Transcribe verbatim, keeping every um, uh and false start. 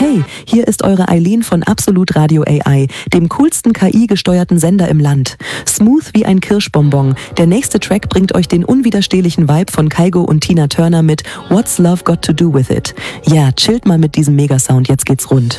Hey, hier ist eure Eileen von Absolut Radio A I, dem coolsten K I-gesteuerten Sender im Land. Smooth wie ein Kirschbonbon. Der nächste Track bringt euch den unwiderstehlichen Vibe von Kygo und Tina Turner mit What's Love Got to Do With It. Ja, chillt mal mit diesem Megasound, jetzt geht's rund.